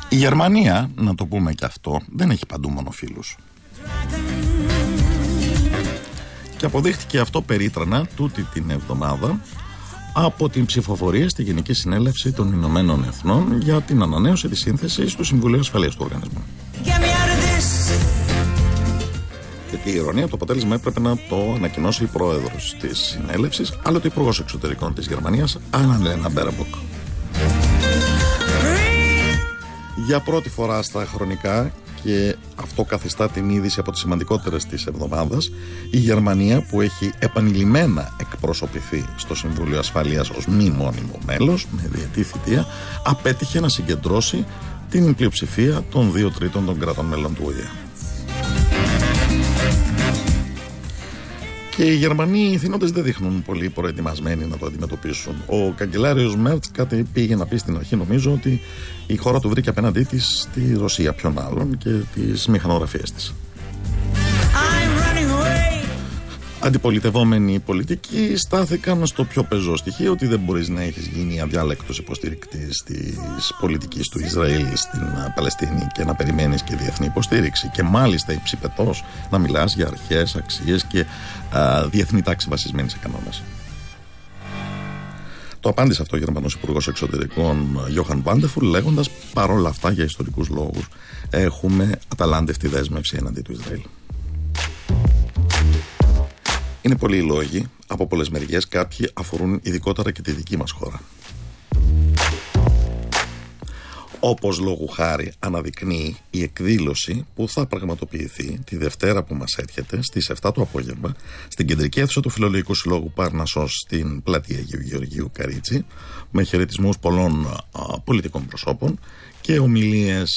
Η Γερμανία, να το πούμε και αυτό, δεν έχει παντού μονοφίλους. Και αποδείχτηκε αυτό περίτρανα τούτη την εβδομάδα από την ψηφοφορία στη Γενική Συνέλευση των Ηνωμένων Εθνών για την ανανέωση της σύνθεσης του Συμβουλίου Ασφαλείας του Οργανισμού. Γιατί η ειρωνία, το αποτέλεσμα έπρεπε να το ανακοινώσει η πρόεδρος της συνέλευσης, αλλά το υπουργός εξωτερικών της Γερμανίας, Annalena Baerbock. Για πρώτη φορά στα χρονικά, και αυτό καθιστά την είδηση από τις σημαντικότερες της εβδομάδας, η Γερμανία, που έχει επανειλημμένα εκπροσωπηθεί στο Συμβούλιο Ασφαλείας ως μη μόνιμο μέλος με διετή θητεία, απέτυχε να συγκεντρώσει την πλειοψηφία των 2/3 των κρατών μέλων του ΟΗΕ. Και οι Γερμανοί ηθήνοντες δεν δείχνουν πολύ προετοιμασμένοι να το αντιμετωπίσουν. Ο καγκελάριος Μέρτς κάτι πήγε να πει στην αρχή, νομίζω, ότι η χώρα του βρήκε απέναντί της τη Ρωσία, ποιον άλλον, και τις μηχανογραφίες της. Αντιπολιτευόμενοι πολιτικοί στάθηκαν στο πιο πεζό στοιχείο, ότι δεν μπορείς να έχεις γίνει αδιάλεκτος υποστηρικτής της πολιτικής του Ισραήλ στην Παλαιστίνη και να περιμένεις και διεθνή υποστήριξη, και μάλιστα υψηπετός να μιλάς για αρχές, αξίες και διεθνή τάξη βασισμένη σε κανόνες. Το απάντησε αυτό ο Γερμανός Υπουργός Εξωτερικών Johann Wandefur, λέγοντας, παρόλα αυτά, για ιστορικούς λόγους έχουμε αταλάντευτη δέσμευση έναντι του Ισραήλ. Είναι πολλοί οι λόγοι, από πολλές μεριές, κάποιοι αφορούν ειδικότερα και τη δική μας χώρα. Όπως λόγου χάρη αναδεικνύει η εκδήλωση που θα πραγματοποιηθεί τη Δευτέρα που μας έρχεται στις 7 το απόγευμα στην κεντρική αίθουσα του Φιλολογικού Συλλόγου Πάρνασσος στην πλατεία Αγίου Γεωργίου Καρίτσι, με χαιρετισμούς πολλών πολιτικών προσώπων και ομιλίες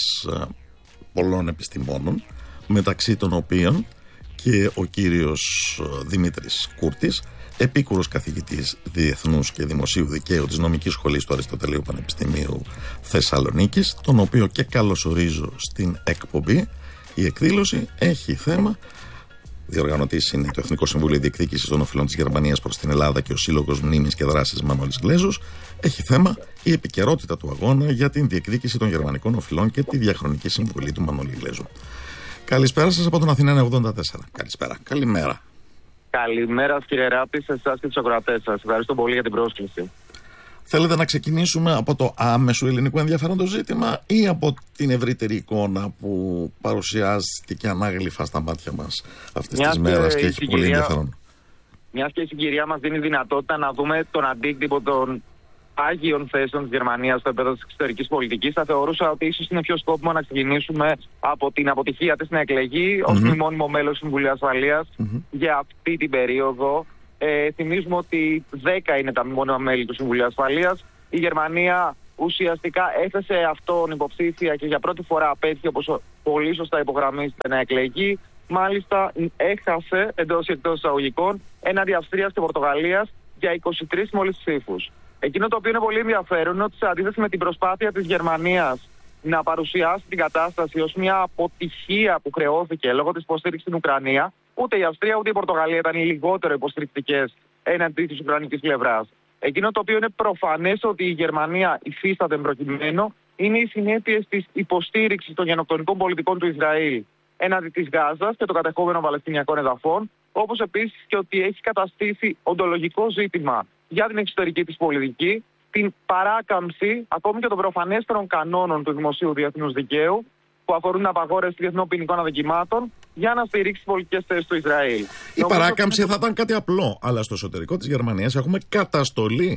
πολλών επιστημόνων, μεταξύ των οποίων και ο κύριος Δημήτρης Κούρτης, επίκουρος καθηγητής Διεθνούς και Δημοσίου Δικαίου της Νομικής Σχολής του Αριστοτελείου Πανεπιστημίου Θεσσαλονίκης, τον οποίο και καλωσορίζω στην εκπομπή. Η εκδήλωση έχει θέμα, διοργανωτής είναι το Εθνικό Συμβούλιο Διεκδίκησης των Οφειλών της Γερμανίας προς την Ελλάδα και ο Σύλλογος Μνήμης και Δράσης Μανώλης Γλέζος, έχει θέμα η επικαιρότητα του αγώνα για την διεκδίκηση των γερμανικών οφειλών και τη διαχρονική συμβολή του Μανώλη Γλέζου. Καλησπέρα σας από τον Αθηνά 84. Καλησπέρα. Καλημέρα. Καλημέρα, κύριε Ράπτη, σε εσάς και τους ακροατές σας. Ευχαριστώ πολύ για την πρόσκληση. Θέλετε να ξεκινήσουμε από το άμεσο ελληνικού ενδιαφέροντος ζήτημα ή από την ευρύτερη εικόνα που παρουσιάστηκε ανάγλυφα στα μάτια μας αυτές τις μέρες και έχει πολύ ενδιαφέρον? Μιας και η συγκυρία μας δίνει δυνατότητα να δούμε τον αντίκτυπο των άγιων θέσεων της Γερμανίας στο επίπεδο της εξωτερικής πολιτικής, θα θεωρούσα ότι ίσως είναι πιο σκόπιμο να ξεκινήσουμε από την αποτυχία της να εκλεγεί ως μη μόνιμο μέλος του Συμβουλίου Ασφαλείας για αυτή την περίοδο. Θυμίζουμε ότι 10 είναι τα μη μόνιμα μέλη του Συμβουλίου Ασφαλείας. Η Γερμανία ουσιαστικά έθεσε αυτόν υποψήφια και για πρώτη φορά απέτυχε, όπως πολύ σωστά υπογραμμίζεται, να εκλεγεί. Μάλιστα έχασε εντός ή εκτός εισαγωγικών έναντι Αυστρίας και Πορτογαλίας για 23 μόλις ψήφους. Εκείνο το οποίο είναι πολύ ενδιαφέρον είναι ότι, σε αντίθεση με την προσπάθεια της Γερμανίας να παρουσιάσει την κατάσταση ως μια αποτυχία που χρεώθηκε λόγω της υποστήριξης στην Ουκρανία, ούτε η Αυστρία ούτε η Πορτογαλία ήταν οι λιγότερο υποστηρικτικές έναντι της ουκρανικής πλευράς. Εκείνο το οποίο είναι προφανές ότι η Γερμανία υφίσταται προκειμένου είναι οι συνέπειες της υποστήριξης των γενοκτονικών πολιτικών του Ισραήλ έναντι της Γάζας και των κατεχόμενων Παλαιστινιακών εδαφών, όπως επίσης και ότι έχει καταστήσει οντολογικό ζήτημα για την εξωτερική της πολιτική την παράκαμψη ακόμη και των προφανέστερων κανόνων του δημοσίου διεθνούς δικαίου που αφορούν την απαγόρευση διεθνών ποινικών αδικημάτων για να στηρίξει τις πολιτικές θέσεις του Ισραήλ. Η παράκαμψη θα ήταν κάτι απλό, αλλά στο εσωτερικό της Γερμανίας έχουμε καταστολή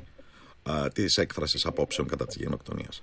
της έκφρασης απόψεων κατά της γενοκτονίας.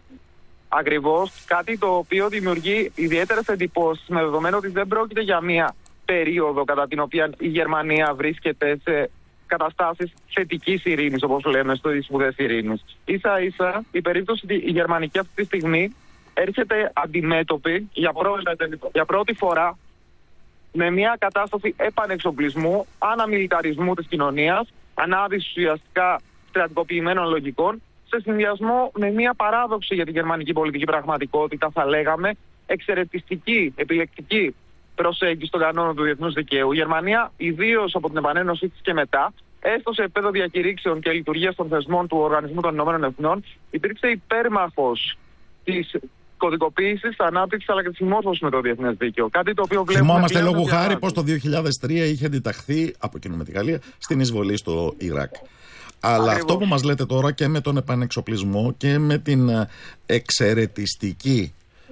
Ακριβώς, κάτι το οποίο δημιουργεί ιδιαίτερες εντυπώσεις, με δεδομένο ότι δεν πρόκειται για μία περίοδο κατά την οποία η Γερμανία βρίσκεται σε καταστάσεις θετικής ειρήνης, όπως λέμε, στις σπουδές ειρήνης. Ίσα-ίσα, η περίπτωση η γερμανική αυτή τη στιγμή έρχεται αντιμέτωπη για πρώτη φορά με μια κατάσταση επανεξοπλισμού, αναμιλιταρισμού της κοινωνίας, ανάδυσης ουσιαστικά στρατικοποιημένων λογικών, σε συνδυασμό με μια παράδοξη για τη γερμανική πολιτική πραγματικότητα, θα λέγαμε, εξαιρετιστική, επιλεκτική προσέγγιση των κανόνων του διεθνούς δικαίου. Η Γερμανία, ιδίως από την επανένωσή της και μετά, έστω σε επίπεδο διακηρύξεων και λειτουργίας των θεσμών του Οργανισμού των Ηνωμένων Εθνών, υπήρξε υπέρμαχος της κωδικοποίησης, της ανάπτυξης αλλά και της συμμόρφωσης με το διεθνές δίκαιο. Κάτι το οποίο βλέπουμε. Θυμόμαστε λόγου χάρη πως το 2003 είχε αντιταχθεί από κοινού με τη Γαλλία στην εισβολή στο Ιράκ. Αλλά Ακριβώς. αυτό που μας λέτε τώρα και με τον επανεξοπλισμό και με την εξαιρετιστική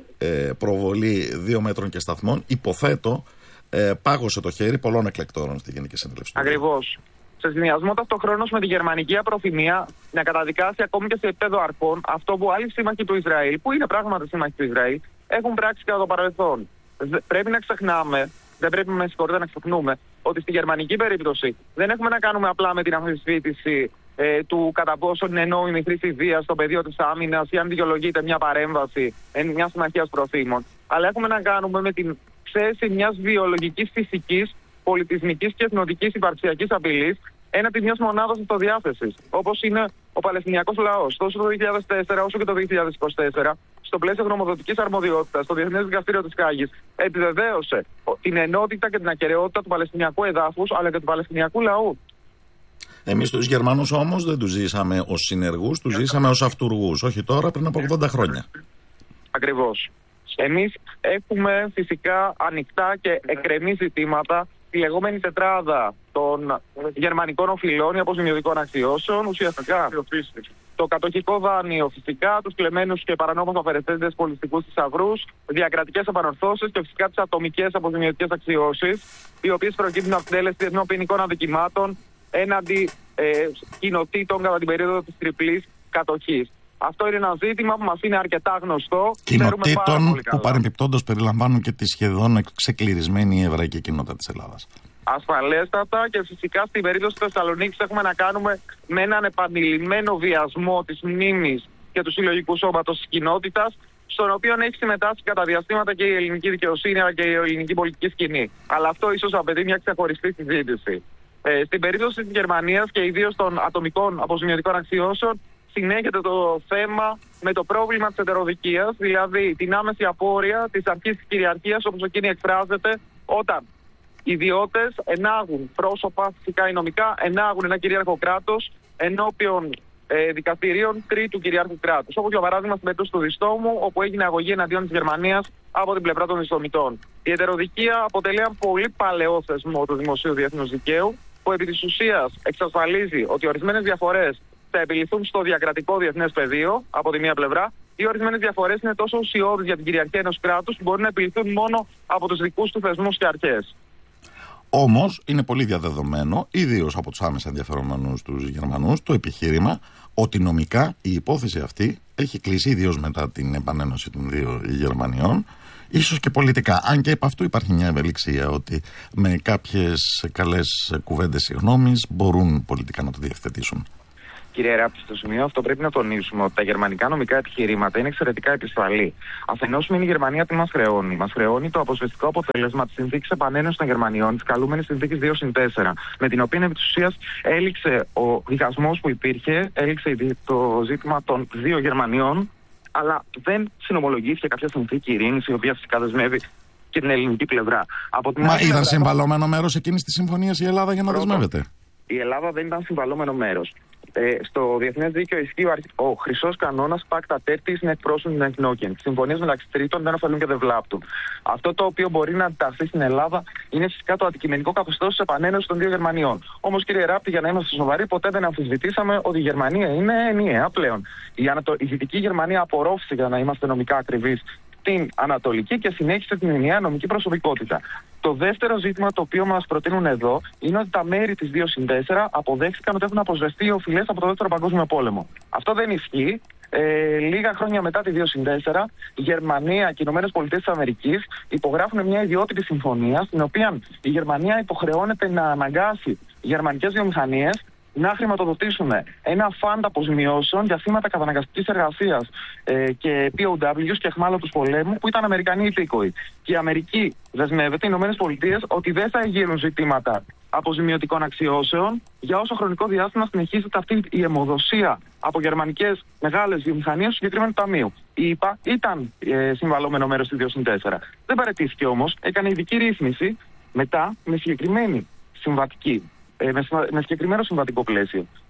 προβολή 2 μέτρων και σταθμών, υποθέτω, πάγωσε το χέρι πολλών εκλεκτόρων στη Γενική Συνέλευση. Ακριβώς. Σε συνδυασμό ταυτοχρόνως με τη γερμανική απροθυμία να καταδικάσει ακόμη και σε επίπεδο αρχών αυτό που άλλοι σύμμαχοι του Ισραήλ, που είναι πράγματι σύμμαχοι του Ισραήλ, έχουν πράξει κατά το παρελθόν. Πρέπει να ξεχνάμε, δεν πρέπει με συγχωρείτε να ξεχνούμε, ότι στη γερμανική περίπτωση δεν έχουμε να κάνουμε απλά με την αμφισβήτηση του κατά πόσο είναι νόμιμη χρήση βίας στο πεδίο της άμυνας ή αν δικαιολογείται μια παρέμβαση μια συμμαχίας προθήμων. Αλλά έχουμε να κάνουμε με την θέση μιας βιολογικής, φυσικής, πολιτισμικής και εθνοτικής υπαρξιακής απειλής έναντι μιας μονάδας αυτοδιάθεσης, όπως είναι ο Παλαιστινιακός λαός. Τόσο το 2004 όσο και το 2024, στο πλαίσιο γνωμοδοτικής αρμοδιότητας, στο Διεθνές Δικαστήριο της Χάγης, επιβεβαίωσε την ενότητα και την ακεραιότητα του Παλαιστινιακού εδάφους αλλά και του Παλαιστινιακού λαού. Εμείς τους Γερμανούς όμως δεν τους ζήσαμε ως συνεργούς, τους ζήσαμε ως αυτουργούς, όχι τώρα, πριν από 80 χρόνια. Ακριβώς. Εμείς έχουμε φυσικά ανοιχτά και εκκρεμή ζητήματα, τη λεγόμενη τετράδα των γερμανικών οφειλών ή αποζημιωτικών αξιώσεων, ουσιαστικά το κατοχικό δάνειο, φυσικά τους κλεμμένους και παρανόμως αφαιρετέντες πολιτιστικούς θησαυρούς, διακρατικές επανορθώσεις και φυσικά τις ατομικές αποζημιωτικές αξιώσεις, οι οποίες προκύπτουν από την τέλεση διεθνών ποινικών αδικημάτων έναντι κοινοτήτων κατά την περίοδο της τριπλής κατοχής. Αυτό είναι ένα ζήτημα που μας είναι αρκετά γνωστό. Κοινοτήτων που παρεμπιπτόντως περιλαμβάνουν και τη σχεδόν ξεκληρισμένη εβραϊκή κοινότητα της Ελλάδας. Ασφαλέστατα, και φυσικά στην περίπτωση της Θεσσαλονίκης έχουμε να κάνουμε με έναν επανειλημμένο βιασμό της μνήμης και του συλλογικού σώματος της κοινότητας, στον οποίο έχει συμμετάσχει κατά διαστήματα και η ελληνική δικαιοσύνη αλλά και η ελληνική πολιτική σκηνή. Αλλά αυτό ίσως απαιτεί μια ξεχωριστή συζήτηση. Στην περίπτωση της Γερμανίας και ιδίως των ατομικών αποζημιωτικών αξιώσεων, συνέχεται το θέμα με το πρόβλημα της ετεροδικίας, δηλαδή την άμεση απόρρεια της αρχής της κυριαρχίας, όπως εκείνη εκφράζεται όταν ιδιώτες ενάγουν πρόσωπα, φυσικά ή νομικά, ενάγουν ένα κυρίαρχο κράτος ενώπιον δικαστηρίων τρίτου κυριάρχου κράτους. Όπως για παράδειγμα στην περίπτωση του Διστόμου, όπου έγινε αγωγή εναντίον της Γερμανίας από την πλευρά των Διστομητών. Η ετεροδικία αποτελεί ένα πολύ παλαιό θεσμό του δημοσίου διεθνούς δικαίου, που επί της ουσίας εξασφαλίζει ότι ορισμένες διαφορές θα επιληθούν στο διακρατικό διεθνές πεδίο από τη μία πλευρά, ή ορισμένες διαφορές είναι τόσο ουσιώδεις για την κυριαρχία ενός κράτους που μπορεί να επιληθούν μόνο από τους δικούς του θεσμούς και αρχές. Όμως είναι πολύ διαδεδομένο, ιδίως από τους άμεσα ενδιαφερομένους τους Γερμανούς, το επιχείρημα ότι νομικά η υπόθεση αυτή έχει κλείσει, ιδίως μετά την επανένωση των δύο Γερμανιών, ίσως και πολιτικά. Αν και επ' αυτού υπάρχει μια ευελιξία ότι με κάποιες καλές κουβέντες συγγνώμης μπορούν πολιτικά να το διευθετήσουν. Κύριε Ράπτη, στο σημείο αυτό πρέπει να τονίσουμε ότι τα γερμανικά νομικά επιχειρήματα είναι εξαιρετικά επισφαλή. Αφενός μεν η Γερμανία τι μας χρεώνει. Μας χρεώνει το αποσβεστικό αποτέλεσμα της συνθήκης επανένωσης των Γερμανιών, της καλούμενης συνθήκης 2+4, με την οποία επί της ουσίας έληξε ο διχασμός που υπήρχε, έληξε το ζήτημα των δύο Γερμανιών, αλλά δεν συνομολογήθηκε κάποια συνθήκη ειρήνης, η οποία φυσικά δεσμεύει και την ελληνική πλευρά. Μα ήταν συμβαλόμενο μέρος εκείνης της συμφωνίας η Ελλάδα για να δεσμεύεται? Η Ελλάδα δεν ήταν συμβαλόμενο μέρος. Στο διεθνές δίκαιο ισχύει ο χρυσός κανόνας pacta tertis nec prosum nec nocens. Συμφωνίες μεταξύ τρίτων δεν ωφελούν και δεν βλάπτουν. Αυτό το οποίο μπορεί να αντιταχθεί στην Ελλάδα είναι φυσικά το αντικειμενικό καθεστώς της επανένωσης των δύο Γερμανιών. Όμως, κύριε Ράπτη, για να είμαστε σοβαροί, ποτέ δεν αμφισβητήσαμε ότι η Γερμανία είναι ενιαία πλέον. Η Δυτική Γερμανία απορρόφησε, για να είμαστε νομικά ακριβείς, την Ανατολική και συνέχισε την ενιαία νομική προσωπικότητα. Το δεύτερο ζήτημα το οποίο μας προτείνουν εδώ είναι ότι τα μέρη της 2+4 αποδέχθηκαν ότι έχουν αποσβεστεί οι οφειλές από το Δεύτερο Παγκόσμιο Πόλεμο. Αυτό δεν ισχύει. Λίγα χρόνια μετά τη 2+4, η Γερμανία και οι ΗΠΑ υπογράφουν μια ιδιότυπη συμφωνία, στην οποία η Γερμανία υποχρεώνεται να αναγκάσει γερμανικές βιομηχανίες να χρηματοδοτήσουν ένα φαντ αποζημιώσεων για θύματα καταναγκαστικής εργασίας και POWs και αιχμάλωτους πολέμου που ήταν Αμερικανοί υπήκοοι. Και η Αμερική δεσμεύεται, οι ΗΠΑ, ότι δεν θα εγείρουν ζητήματα αποζημιωτικών αξιώσεων για όσο χρονικό διάστημα συνεχίζεται αυτή η αιμοδοσία από γερμανικές μεγάλες βιομηχανίες του συγκεκριμένου ταμείου. Η ΙΠΑ ήταν συμβαλόμενο μέρος στη 2+4. Δεν παραιτήθηκε όμως, έκανε ειδική ρύθμιση μετά με συγκεκριμένο συμβατικό πλαίσιο.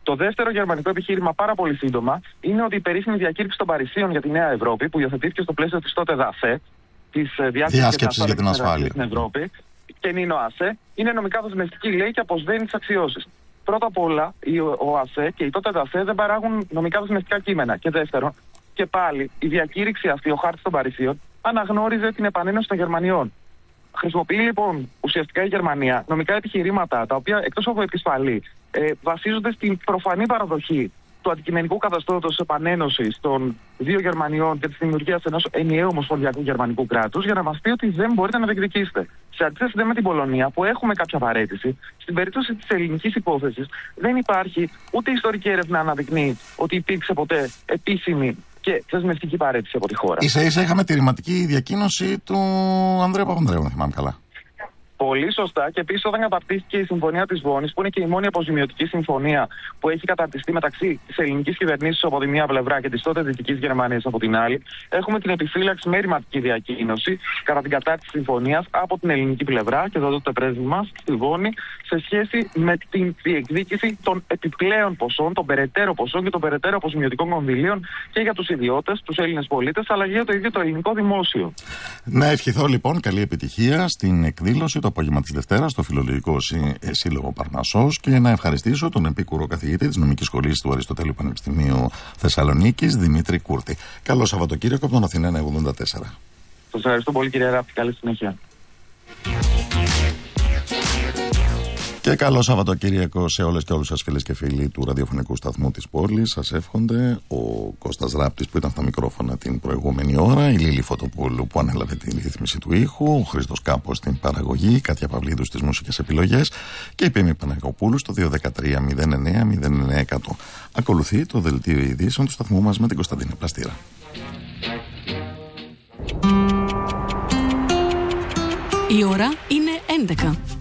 Το δεύτερο γερμανικό επιχείρημα, πάρα πολύ σύντομα, είναι ότι η περίφημη διακήρυξη των Παρισίων για τη Νέα Ευρώπη, που υιοθετήθηκε στο πλαίσιο της τότε ΔΑΣΕ, της Διάσκεψης για την Ασφάλεια στην Ευρώπη, και είναι ο ΑΣΕ, είναι νομικά δεσμευτική, λέει, και αποσβαίνει τις αξιώσεις. Πρώτα απ' όλα, ο ΑΣΕ και η τότε ΔΑΣΕ δεν παράγουν νομικά δεσμευτικά κείμενα. Και δεύτερον, και πάλι η διακήρυξη αυτή, ο χάρτης των Παρισίων, αναγνώριζε την επανένωση των Γερμανιών. Χρησιμοποιεί λοιπόν ουσιαστικά η Γερμανία νομικά επιχειρήματα, τα οποία εκτός από επισφαλή βασίζονται στην προφανή παραδοχή του αντικειμενικού καθεστώτος επανένωσης των δύο Γερμανιών και της δημιουργίας ενός ενιαίου ομοσπονδιακού γερμανικού κράτους, για να μας πει ότι δεν μπορείτε να διεκδικήσετε. Σε αντίθεση με την Πολωνία, που έχουμε κάποια παρέτηση, στην περίπτωση της ελληνικής υπόθεσης δεν υπάρχει ούτε ιστορική έρευνα να αναδεικνύει ότι υπήρξε ποτέ επίσημη και θεσμευτική παρέτηση από τη χώρα. Ίσα-ίσα είχαμε τη ρηματική διακοίνωση του Ανδρέα Παπανδρέου, αν θυμάμαι καλά. Πολύ σωστά. Και επίσης, όταν καταρτίστηκε η Συμφωνία της Βόνης, που είναι και η μόνη αποζημιωτική συμφωνία που έχει καταρτιστεί μεταξύ της ελληνικής κυβερνήσης από τη μία πλευρά και της τότε Δυτικής Γερμανίας από την άλλη, έχουμε την επιφύλαξη με ρηματική διακοίνωση κατά την κατάρτιση της συμφωνίας από την ελληνική πλευρά και εδώ το πρέσβη μας στη Βόνη, σε σχέση με την διεκδίκηση των επιπλέον ποσών, των περαιτέρω ποσών και των περαιτέρω αποζημιωτικών κονδυλίων και για τους ιδιώτες, τους Έλληνες πολίτες, αλλά και για το ίδιο το ελληνικό δημόσιο. Να ευχηθώ λοιπόν καλή επιτυχία στην εκδήλωση το απόγευμα της Δευτέρας στο Φιλολογικό Σύλλογο Παρνασσός και να ευχαριστήσω τον επίκουρο καθηγητή της Νομικής Σχολής του Αριστοτέλειου Πανεπιστημίου Θεσσαλονίκης, Δημήτρη Κούρτη. Καλό Σαββατοκύριακο από τον Αθηνά 84. Σας ευχαριστώ πολύ, κύριε Ράφη. Καλή συνέχεια. Και καλό Σαββατοκύριακο σε όλες και όλους σας, φίλες και φίλοι του ραδιοφωνικού σταθμού της πόλης. Σας εύχονται ο Κώστας Ράπτης που ήταν στα μικρόφωνα την προηγούμενη ώρα, η Λίλη Φωτοπούλου που ανέλαβε την ρύθμιση του ήχου, ο Χρήστος Κάπος στην παραγωγή, η Κάτια Παυλίδου στις μουσικές επιλογές και η Πέμη Παναγιοπούλου στο 213-09-09-100. Ακολουθεί το δελτίο ειδήσεων του σταθμού μας με την Κωνσταντίνα Πλαστήρα. Η ώρα είναι 11.